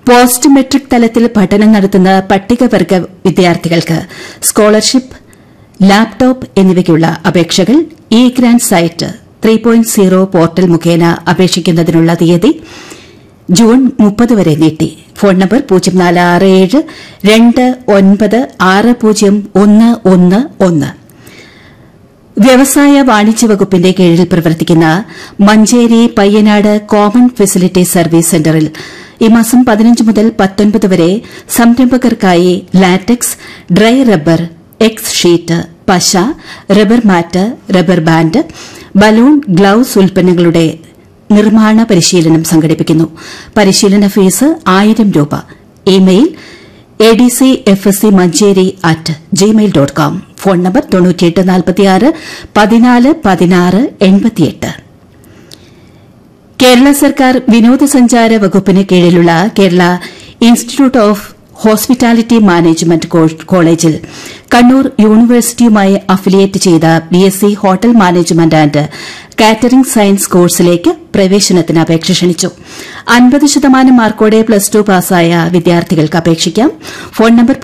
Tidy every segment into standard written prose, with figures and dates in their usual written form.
Post metric തലത്തിൽ പഠനം നടത്തുന്ന പട്ടികവർഗ വിദ്യാർത്ഥികൾക്ക് സ്കോളർഷിപ്പ്, ലാപ്ടോപ്പ് എന്നിവയ്ക്കുള്ള അപേക്ഷകൾ ഇ-ഗ്രാന്റ് സൈറ്റ് 3.0 പോർട്ടൽ മുഖേന അപേക്ഷിക്കുന്നതിനുള്ള തീയതി ജൂൺ 30 വരെ നീട്ടി. Phone number 0467296011. വ്യവസായ വാണിജ്യ വകുപ്പിന്റെ കീഴിൽ പ്രവർത്തിക്കുന്ന Manjeri Payyanad common facility service സെന്ററിൽ ഈ മാസം 15 മുതൽ 19 വരെ സംരംഭകർക്കായി latex, dry rubber, X sheet, പശ, റബ്ബർ മാറ്റ്, റബ്ബർ ബാൻഡ്, ബലൂൺ, ഗ്ലൌസ് ഉൽപ്പന്നങ്ങളുടെ നിർമ്മാണ പരിശീലനം സംഘടിപ്പിക്കുന്നു. പരിശീലന ഫീസ് 1000 രൂപ. Email adcfscmancheri@gmail.com. Phone number 9846 14 16 88. Kerala സർക്കാർ വിനോദസഞ്ചാര വകുപ്പിന് കീഴിലുള്ള Kerala institute of hospitality management കോളേജിൽ കണ്ണൂർ യൂണിവേഴ്സിറ്റിയുമായി അഫിലിയേറ്റ് ചെയ്ത BSc hotel management and catering science കോഴ്സിലേക്ക് പ്രവേശനത്തിന് അപേക്ഷ ക്ഷണിച്ചു. 50% മാർക്കോടെ +2 പാസ്സായ വിദ്യാർത്ഥികൾക്ക് അപേക്ഷിക്കാം. Phone number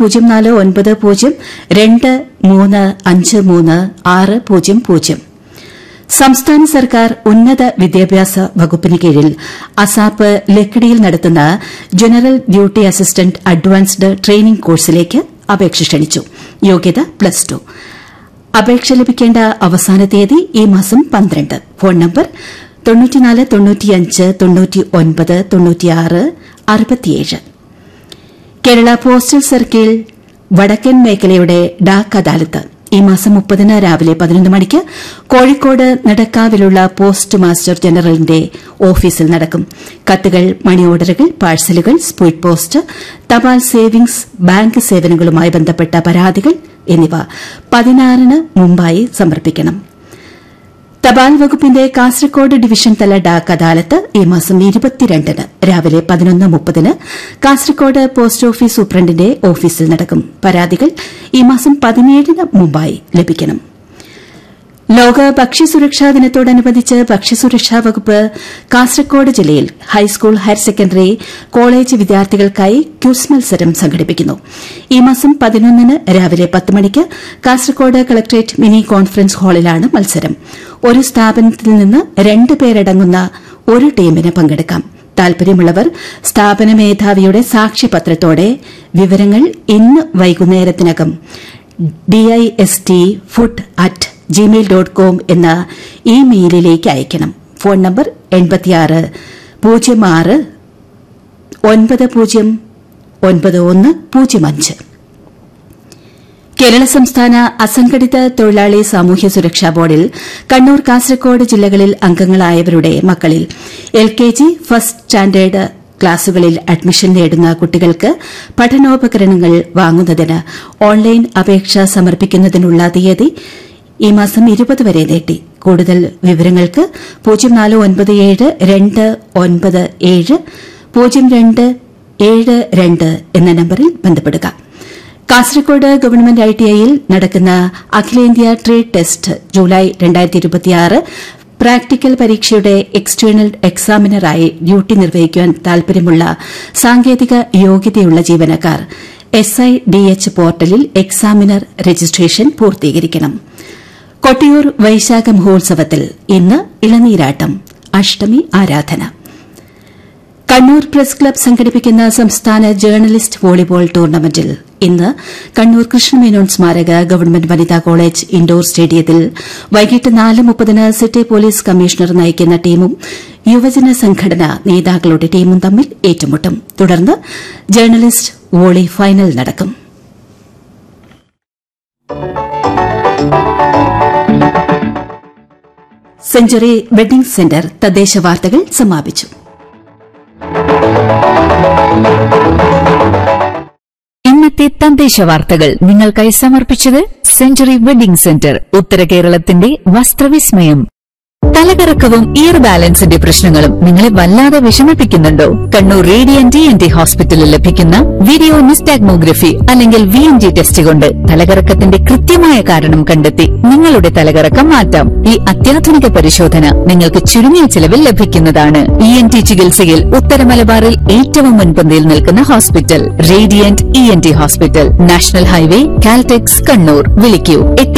049023536000. സംസ്ഥാന സർക്കാർ ഉന്നത വിദ്യാഭ്യാസ വകുപ്പിന് കീഴിൽ അസാപ്പ് ലക്കിടിയിൽ നടത്തുന്ന general duty assistant advanced training കോഴ്സിലേക്ക് അപേക്ഷ ക്ഷണിച്ചു. യോഗ്യത +2. അപേക്ഷ ലഭിക്കേണ്ട അവസാന തീയതി ഈ മാസം 12. Phone number 94 95 99 96 67. Kerala postal circle വടക്കൻ മേഖലയുടെ ഡാക് അദാലത്ത് ഈ മാസം 30 രാവിലെ 11 മണിക്ക് കോഴിക്കോട് നടക്കാവിലുള്ള പോസ്റ്റ് മാസ്റ്റർ ജനറലിന്റെ ഓഫീസിൽ നടക്കും. കത്തുകൾ, മണി ഓർഡറുകൾ, പാഴ്സലുകൾ, സ്പീഡ് പോസ്റ്റ്, തപാൽ സേവിംഗ്സ് ബാങ്ക് സേവനങ്ങളുമായി ബന്ധപ്പെട്ട പരാതികൾ എന്നിവ 16 മുമ്പായി സമർപ്പിക്കണം. തപാൽ വകുപ്പിന്റെ കാസർകോട് ഡിവിഷൻ തല ഡാക് അദാലത്ത് ഈ മാസം 22 രാവിലെ 11:30 കാസർകോട് പോസ്റ്റ് ഓഫീസ് സൂപ്രണ്ടിന്റെ ഓഫീസിൽ നടക്കും. പരാതികൾ ഈ മാസം 17 മുമ്പായി ലഭിക്കണം. ലോക ഭക്ഷ്യസുരക്ഷാ ദിനത്തോടനുബന്ധിച്ച് ഭക്ഷ്യസുരക്ഷാ വകുപ്പ് കാസർകോട് ജില്ലയിൽ ഹൈസ്കൂൾ, ഹയർ സെക്കൻഡറി, കോളേജ് വിദ്യാർത്ഥികൾക്കായി ക്യൂസ് മത്സരം സംഘടിപ്പിക്കുന്നു. ഈ മാസം 11 രാവിലെ 10 മണിക്ക് കാസർകോട് കളക്ടറേറ്റ് മിനി കോൺഫറൻസ് ഹാളിലാണ് മത്സരം. ഒരു സ്ഥാപനത്തിൽ നിന്ന് 2 പേരടങ്ങുന്ന ഒരു ടീമിന് പങ്കെടുക്കാം. താൽപര്യമുള്ളവർ സ്ഥാപന മേധാവിയുടെ സാക്ഷ്യപത്രത്തോടെ വിവരങ്ങൾ ഇന്ന് വൈകുന്നേരത്തിനകം distfood@gmail.com എന്ന ഇമെയിലിലേക്ക് അയക്കണം. Phone number 86 06 90 9105. കേരള സംസ്ഥാന അസംഘടിത തൊഴിലാളി സാമൂഹ്യ സുരക്ഷാ ബോർഡിൽ കണ്ണൂർ, കാസർകോട് ജില്ലകളിൽ അംഗങ്ങളായവരുടെ മക്കളിൽ LKG, ഫസ്റ്റ് സ്റ്റാൻഡേർഡ് ക്ലാസുകളിൽ അഡ്മിഷൻ നേടുന്ന കുട്ടികൾക്ക് പഠനോപകരണങ്ങൾ വാങ്ങുന്നതിന് ഓൺലൈൻ അപേക്ഷ സമർപ്പിക്കുന്നതിനുള്ള തീയതി ഈ മാസം 20 വരെ നീട്ടി. കൂടുതൽ വിവരങ്ങൾക്ക് 0497 297 0272 എന്ന നമ്പറിൽ ബന്ധപ്പെടുക. കാസർകോട് ഗവൺമെന്റ് ITIയിൽ നടക്കുന്ന അഖിലേന്ത്യാ ട്രേഡ് ടെസ്റ്റ് ജൂലൈ 2026 പ്രാക്ടിക്കൽ പരീക്ഷയുടെ എക്സ്റ്റേണൽ എക്സാമിനറായി ഡ്യൂട്ടി നിർവഹിക്കുവാൻ താൽപര്യമുള്ള സാങ്കേതിക യോഗ്യതയുള്ള ജീവനക്കാർ SIDH പോർട്ടലിൽ എക്സാമിനർ രജിസ്ട്രേഷൻ പൂർത്തീകരിക്കണം. കൊട്ടിയൂർ വൈശാഖ മഹോത്സവത്തിൽ ഇന്ന് ഇളനീരാട്ടം, അഷ്ടമി ആരാധന. കണ്ണൂർ പ്രസ് ക്ലബ് സംഘടിപ്പിക്കുന്ന സംസ്ഥാന ജേർണലിസ്റ്റ് വോളിബോൾ ടൂർണമെന്റിൽ ഇന്ന് കണ്ണൂർ കൃഷ്ണമേനോൻ സ്മാരക ഗവൺമെന്റ് വനിതാ കോളേജ് ഇൻഡോർ സ്റ്റേഡിയത്തിൽ വൈകിട്ട് 4:30 സിറ്റി പോലീസ് കമ്മീഷണർ നയിക്കുന്ന ടീമും യുവജന സംഘടന നേതാക്കളുടെ ടീമും തമ്മിൽ ഏറ്റുമുട്ടും. തുടർന്ന് ജേർണലിസ്റ്റ് വോളി ഫൈനൽ നടക്കും. സെഞ്ചുറി വെഡ്ഡിംഗ് സെന്റർ തദ്ദേശ വാർത്തകൾ സമാപിച്ചു. ഇന്നത്തെ തദ്ദേശ വാർത്തകൾ നിങ്ങൾക്കായി സമർപ്പിച്ചത് സെഞ്ചുറി വെഡ്ഡിംഗ് സെന്റർ, ഉത്തര കേരളത്തിന്റെ വസ്ത്രവിസ്മയം. തലകറക്കവും ഇയർ ബാലൻസിന്റെ പ്രശ്നങ്ങളും നിങ്ങളെ വല്ലാതെ വിഷമിപ്പിക്കുന്നുണ്ടോ? കണ്ണൂർ റേഡിയന്റ് ENT ഹോസ്പിറ്റലിൽ ലഭിക്കുന്ന വീഡിയോ നിസ്റ്റാഗ്മോഗ്രഫി അല്ലെങ്കിൽ VNG ടെസ്റ്റ് കൊണ്ട് തലകറക്കത്തിന്റെ കൃത്യമായ കാരണം കണ്ടെത്തി നിങ്ങളുടെ തലകറക്കം മാറ്റാം. ഈ അത്യാധുനിക പരിശോധന നിങ്ങൾക്ക് ചുരുങ്ങിയ ചിലവിൽ ലഭിക്കുന്നതാണ്. ENT ചികിത്സയിൽ ഉത്തര മലബാറിൽ ഏറ്റവും മുൻപന്തിയിൽ നിൽക്കുന്ന hospital Radiant ENT hospital, national highway, Caltex, Kannur. വിളിക്കൂ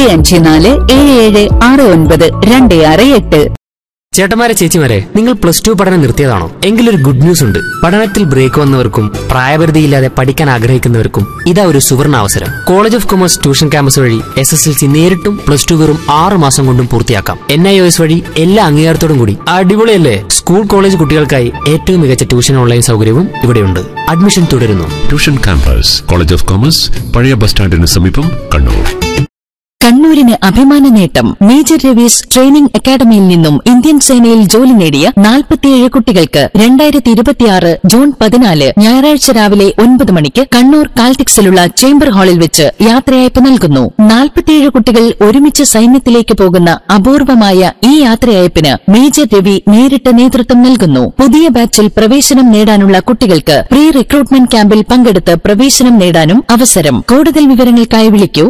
8547769268. ചേട്ടന്മാരെ, ചേച്ചിമാരെ, നിങ്ങൾ +2 പഠനം നിർത്തിയതാണോ? എങ്കിലൊരു ഗുഡ് ന്യൂസ് ഉണ്ട്. പഠനത്തിൽ ബ്രേക്ക് വന്നവർക്കും പ്രായപരിധിയില്ലാതെ പഠിക്കാൻ ആഗ്രഹിക്കുന്നവർക്കും ഇതാ ഒരു സുവർണ അവസരം. College of commerce tuition campus വഴി SSLC നേരിട്ടും +2 വെറും 6 മാസം കൊണ്ടും പൂർത്തിയാക്കാം. NIOS വഴി എല്ലാ അംഗീകാരത്തോടും കൂടി. അടിപൊളിയല്ലേ? സ്കൂൾ കോളേജ് കുട്ടികൾക്കായി ഏറ്റവും മികച്ച ട്യൂഷൻ ഓൺലൈൻ സൗകര്യവും ഇവിടെയുണ്ട്. അഡ്മിഷൻ തുടരുന്നു. Tuition campus, college of commerce, പഴയ ബസ് സ്റ്റാൻഡിന് സമീപം, കണ്ണൂർ. കണ്ണൂരിന് അഭിമാന നേട്ടം. മേജർ രവീസ് ട്രെയിനിംഗ് അക്കാദമിയിൽ നിന്നും ഇന്ത്യൻ സേനയിൽ ജോലി നേടിയ 47 കുട്ടികൾക്ക് 2026 ജൂൺ 14 ഞായറാഴ്ച രാവിലെ 9 മണിക്ക് കണ്ണൂർ കാൽടെക്സിലുള്ള ചേംബർ ഹാളിൽ വെച്ച് യാത്രയയപ്പ് നൽകുന്നു. 47 കുട്ടികൾ ഒരുമിച്ച് സൈന്യത്തിലേക്ക് പോകുന്ന അപൂർവമായ ഈ യാത്രയയപ്പിന് മേജർ രവി നേരിട്ട് നേതൃത്വം നൽകുന്നു. പുതിയ ബാച്ചിൽ പ്രവേശനം നേടാനുള്ള കുട്ടികൾക്ക് പ്രീ റിക്രൂട്ട്മെന്റ് ക്യാമ്പിൽ പങ്കെടുത്ത് പ്രവേശനം നേടാനും അവസരം. കൂടുതൽ വിവരങ്ങൾക്കായി വിളിക്കൂ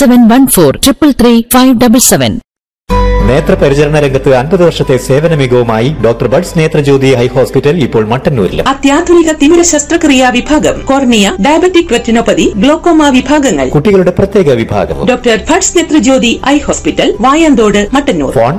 8714335577. നേത്രപരിചരണ രംഗത്ത് 50 വർഷത്തെ സേവന മികവുമായി doctor buds Nethrajyothi high hospital ഇപ്പോൾ മട്ടന്നൂരിലും. അത്യാധുനിക തിമിര ശസ്ത്രക്രിയാ വിഭാഗം, കോർണിയ, ഡയബറ്റിക് റെറ്റിനോപ്പതി, ഗ്ലോക്കോമ വിഭാഗങ്ങൾ, കുട്ടികളുടെ പ്രത്യേക വിഭാഗവും. Doctor buds Nethrajyothi high hospital, Vayanthode, Mattannur. Phone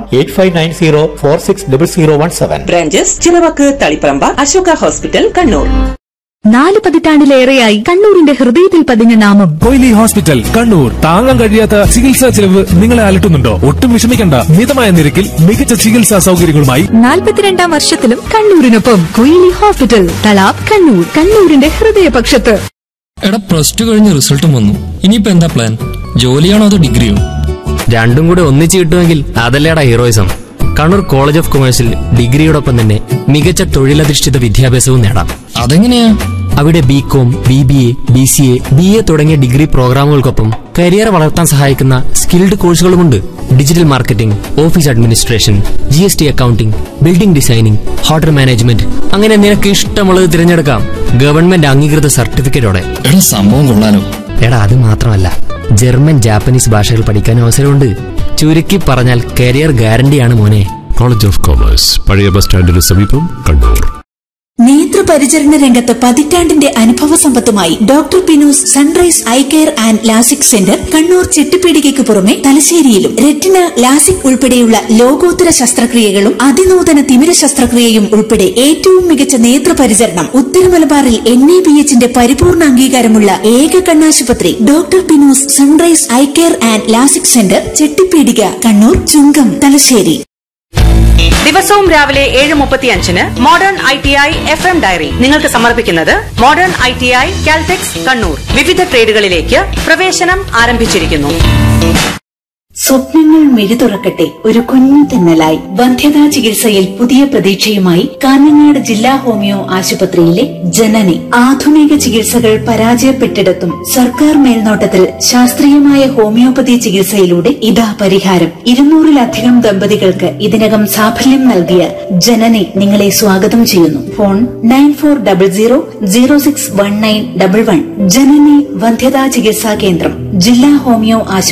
8590460017. Branches Chiravakku, Taliparamba, Ashoka hospital, Kannur. 4 പതിറ്റാണ്ടിലേറെയായി കണ്ണൂരിന്റെ ഹൃദയത്തിൽ പതിഞ്ഞ നാമം കൊയിലി ഹോസ്പിറ്റൽ, കണ്ണൂർ. താങ്ങാൻ കഴിയാത്ത ചികിത്സാ ചെലവ് നിങ്ങളെ അലട്ടുന്നുണ്ടോ? ഒട്ടും വിഷമിക്കണ്ട. മിതമായ നിരക്കിൽ മികച്ച ചികിത്സാ സൗകര്യങ്ങളുമായി 42ാം വർഷത്തിലും കണ്ണൂരിനൊപ്പം കൊയിലി ഹോസ്പിറ്റൽ, തളാബ്, കണ്ണൂർ. കണ്ണൂരിന്റെ ഹൃദയപക്ഷത്ത്. എടാ, +2 കഴിഞ്ഞ് റിസൾട്ടും വന്നു. ഇനിയിപ്പോ എന്താ പ്ലാൻ? ജോലിയാണോ അതോ ഡിഗ്രിയോ? രണ്ടും കൂടെ ഒന്നിച്ച് കിട്ടുമെങ്കിൽ അതല്ലേടാ ഹീറോയിസം. കണ്ണൂർ കോളേജ് ഓഫ് കൊമേഴ്സിൽ ഡിഗ്രിയോടൊപ്പം തന്നെ മികച്ച തൊഴിലധിഷ്ഠിത വിദ്യാഭ്യാസവും നേടാം. അതെങ്ങനെയാ? അവിടെ BCom, BBA, BCA, BA തുടങ്ങിയ ഡിഗ്രി പ്രോഗ്രാമുകൾക്കൊപ്പം കരിയർ വളർത്താൻ സഹായിക്കുന്ന skilled കോഴ്സുകളുമുണ്ട്. Digital marketing, office administration, GST accounting, building designing, hotel management, അങ്ങനെ നിനക്ക് ഇഷ്ടമുള്ളത് തിരഞ്ഞെടുക്കാം. ഗവൺമെന്റ് അംഗീകൃത സർട്ടിഫിക്കറ്റോടെ. എടാ, സംഭവം കൊള്ളാലോ. എടാ, അത് മാത്രമല്ല, ജർമ്മൻ, ജാപ്പനീസ് ഭാഷകൾ പഠിക്കാൻ അവസരമുണ്ട്. ചുരുക്കി പറഞ്ഞാൽ കരിയർ ഗ്യാരണ്ടിയാണ് മോനെ. കോളേജ് ഓഫ് കൊമേഴ്സ്, പഴയ ബസ് സ്റ്റാൻഡിന് സമീപം, കണ്ണൂർ. നേത്രപരിചരണ രംഗത്ത് പതിറ്റാണ്ടിന്റെ അനുഭവ സമ്പത്തുമായി doctor പിനൂസ് sunrise eye care and LASIK centre, Kannur ചെട്ടിപ്പീടികയ്ക്ക് പുറമെ തലശ്ശേരിയിലും. റെറ്റിന, ലാസിക് ഉൾപ്പെടെയുള്ള ലോകോത്തര ശസ്ത്രക്രിയകളും അതിനൂതന തിമിര ശസ്ത്രക്രിയയും ഉൾപ്പെടെ ഏറ്റവും മികച്ച നേത്രപരിചരണം ഉത്തര മലബാറിൽ NABHന്റെ പരിപൂർണ അംഗീകാരമുള്ള ഏക കണ്ണാശുപത്രി doctor പിനൂസ് sunrise eye care and LASIK centre, Chettipeedika, Kannur, ചുങ്കം, തലശ്ശേരി. ദിവസവും രാവിലെ 7:35 മോഡേൺ ITI FM ഡയറി നിങ്ങൾക്ക് സമർപ്പിക്കുന്നത് മോഡേൺ ITI കാൽടെക്സ്, കണ്ണൂർ. വിവിധ ട്രേഡുകളിലേക്ക് പ്രവേശനം ആരംഭിച്ചിരിക്കുന്നു. സ്വപ്നങ്ങൾ മിഴി തുറക്കട്ടെ ഒരു കുഞ്ഞു തെന്നലായി. വന്ധ്യതാ ചികിത്സയിൽ പുതിയ പ്രതീക്ഷയുമായി കാഞ്ഞങ്ങാട് ജില്ലാ ഹോമിയോ ആശുപത്രിയിലെ ജനനി. ആധുനിക ചികിത്സകൾ പരാജയപ്പെട്ടിടത്തും സർക്കാർ മേൽനോട്ടത്തിൽ ശാസ്ത്രീയമായ ഹോമിയോപ്പതി ചികിത്സയിലൂടെ ഇതാ പരിഹാരം. 200-ലധികം ദമ്പതികൾക്ക് ഇതിനകം സാഫല്യം നൽകിയ ജനനി നിങ്ങളെ സ്വാഗതം ചെയ്യുന്നു. ഫോൺ 9400061911. ജനനി വന്ധ്യതാ ചികിത്സാ കേന്ദ്രം, ജില്ലാ ഹോമിയോ ആശുപത്രി.